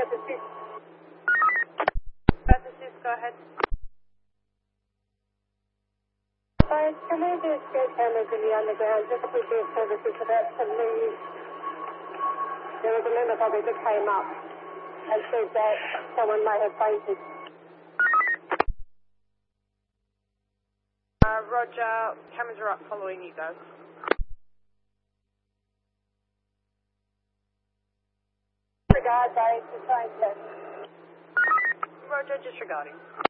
Pacific, go ahead. Can I do state cameras in the underground just to give services about to leave? There was a member public that came up and said that someone may have fainted. Roger, cameras are up following you guys. Regard, Dave, the train set. Roger, disregarding.